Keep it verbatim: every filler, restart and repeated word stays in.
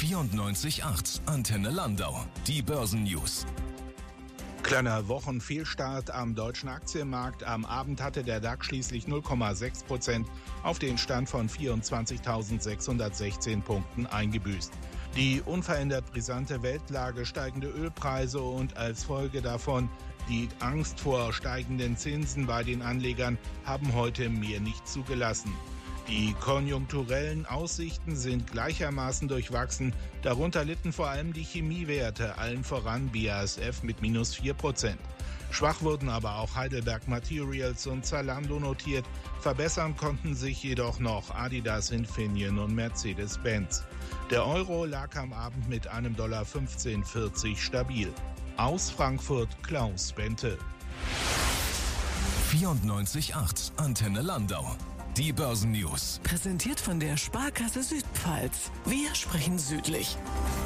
vierundneunzig Komma acht Antenne Landau. Die Börsennews. Kleiner Wochenfehlstart am deutschen Aktienmarkt. Am Abend hatte der DAX schließlich null Komma sechs Prozent auf den Stand von vierundzwanzigtausendsechshundertsechzehn Punkten eingebüßt. Die unverändert brisante Weltlage, steigende Ölpreise und als Folge davon die Angst vor steigenden Zinsen bei den Anlegern haben heute mehr nicht zugelassen. Die konjunkturellen Aussichten sind gleichermaßen durchwachsen. Darunter litten vor allem die Chemiewerte, allen voran B A S F mit minus vier Prozent. Schwach wurden aber auch Heidelberg Materials und Zalando notiert. Verbessern konnten sich jedoch noch Adidas, Infineon und Mercedes-Benz. Der Euro lag am Abend mit einem Dollar fünfzehn vierzig stabil. Aus Frankfurt Klaus Bente. vierundneunzig Komma acht Antenne Landau. Die Börsennews. Präsentiert von der Sparkasse Südpfalz. Wir sprechen südlich.